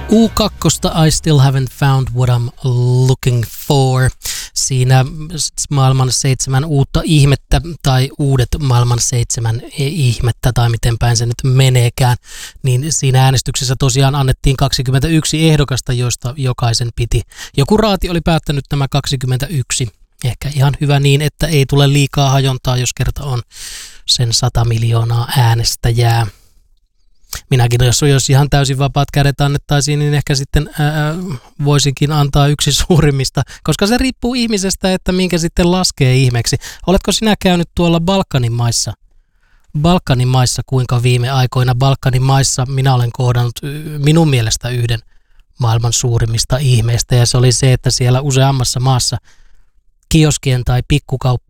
U2 I Still Haven't Found What I'm Looking For. Siinä maailman 7 uutta ihmettä tai uudet maailman 7 ihmettä tai miten päin se nyt meneekään. Niin siinä äänestyksessä tosiaan annettiin 21 ehdokasta, joista jokaisen piti. Joku raati oli päättänyt nämä 21. Ehkä ihan hyvä niin, että ei tule liikaa hajontaa, jos kerta on sen 100 miljoonaa äänestäjää. Minäkin, jos ihan täysin vapaat kädet annettaisiin, niin ehkä sitten voisinkin antaa yksi suurimmista, koska se riippuu ihmisestä, että minkä sitten laskee ihmeeksi. Oletko sinä käynyt tuolla Balkanin maissa? Balkanin maissa, kuinka viime aikoina Balkanin maissa minä olen kohdannut minun mielestä yhden maailman suurimmista ihmeistä, ja se oli se, että siellä useammassa maassa kioskien tai pikkukauppojen